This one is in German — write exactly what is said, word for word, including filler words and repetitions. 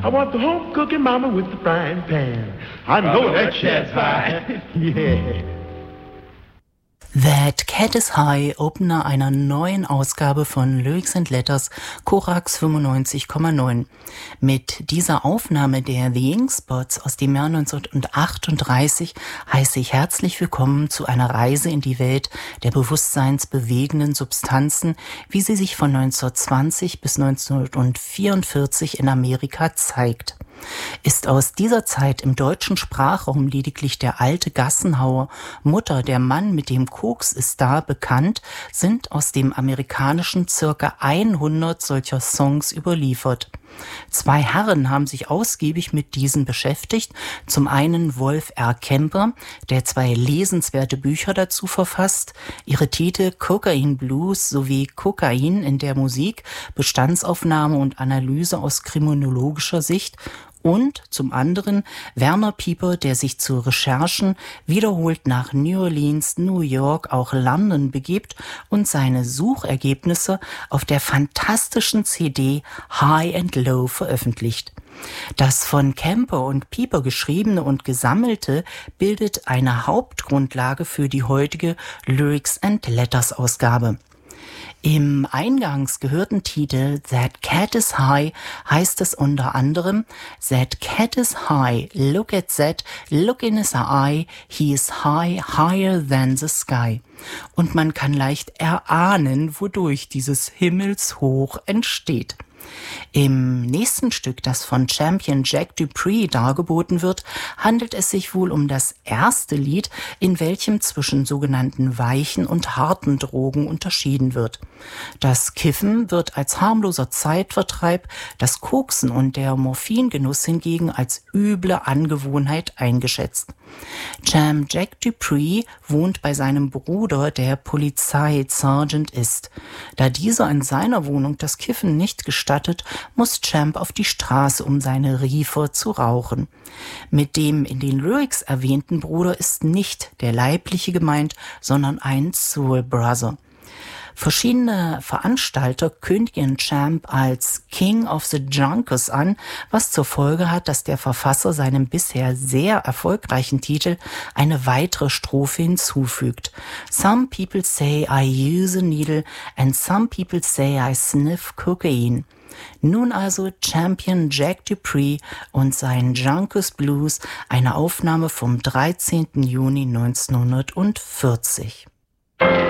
I want the home cooking mama with the frying pan. I know oh, that cat's high. Yeah. That Cat is High, Opener einer neuen Ausgabe von Lyrics and Letters, Korax fünfundneunzig Komma neun. Mit dieser Aufnahme der The Ink Spots aus dem Jahr neunzehnhundertachtunddreißig heiße ich herzlich willkommen zu einer Reise in die Welt der bewusstseinsbewegenden Substanzen, wie sie sich von neunzehnhundertzwanzig bis neunzehnhundertvierundvierzig in Amerika zeigt. Ist aus dieser Zeit im deutschen Sprachraum lediglich der alte Gassenhauer, Mutter, der Mann mit dem Koks ist da bekannt, sind aus dem amerikanischen circa hundert solcher Songs überliefert. Zwei Herren haben sich ausgiebig mit diesen beschäftigt. Zum einen Wolf R. Kemper, der zwei lesenswerte Bücher dazu verfasst. Ihre Titel Cocaine Blues sowie Kokain in der Musik, Bestandsaufnahme und Analyse aus kriminologischer Sicht. Und zum anderen Werner Pieper, der sich zu Recherchen wiederholt nach New Orleans, New York, auch London begibt und seine Suchergebnisse auf der fantastischen C D High and Low veröffentlicht. Das von Kemper und Pieper geschriebene und gesammelte bildet eine Hauptgrundlage für die heutige Lyrics and Letters Ausgabe. Im eingangs gehörten Titel That Cat is High heißt es unter anderem: That cat is high, look at that, look in his eye, he is high, higher than the sky. Und man kann leicht erahnen, wodurch dieses Himmelshoch entsteht. Im nächsten Stück, das von Champion Jack Dupree dargeboten wird, handelt es sich wohl um das erste Lied, in welchem zwischen sogenannten weichen und harten Drogen unterschieden wird. Das Kiffen wird als harmloser Zeitvertreib, das Koksen und der Morphingenuss hingegen als üble Angewohnheit eingeschätzt. Champ Jack Dupree wohnt bei seinem Bruder, der Polizeisergeant ist. Da dieser in seiner Wohnung das Kiffen nicht gestattet, muss Champ auf die Straße, um seine Reefer zu rauchen. Mit dem in den Lyrics erwähnten Bruder ist nicht der leibliche gemeint, sondern ein Soul Brother. Verschiedene Veranstalter kündigen Champ als King of the Junkers an, was zur Folge hat, dass der Verfasser seinem bisher sehr erfolgreichen Titel eine weitere Strophe hinzufügt. Some people say I use a needle and some people say I sniff cocaine. Nun also Champion Jack Dupree und sein Junkers Blues, eine Aufnahme vom dreizehnten Juni neunzehnhundertvierzig.